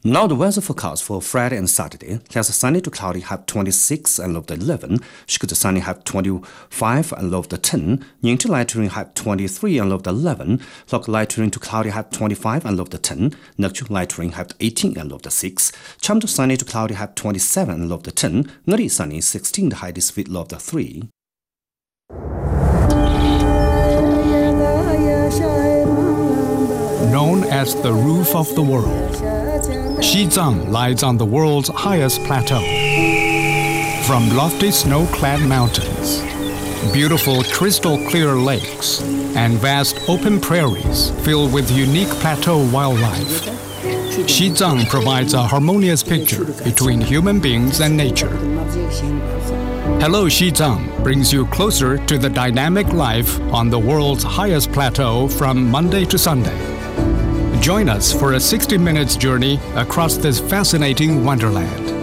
Now the weather forecast for Friday and Saturday. There's sunny to cloudy, high 26 and low of 11. Shikuta sunny, high 25 and low of 10. Yingti light rain, high 23 and low of 11. Lok light rain to cloudy, high 25 and low of 10. Nakchu light rain, high 18 and low of 6. Chamtu sunny to cloudy, high 27 and low of 10. Ngari sunny, 16 the high this week, low of 3. Known as the roof of the world, Xizang lies on the world's highest plateau. From lofty snow-clad mountains, beautiful crystal-clear lakes, and vast open prairies filled with unique plateau wildlife, Xizang provides a harmonious picture between human beings and nature. Hello Xizang brings you closer to the dynamic life on the world's highest plateau from Monday to Sunday. Join us for a 60 minutes journey across this fascinating wonderland.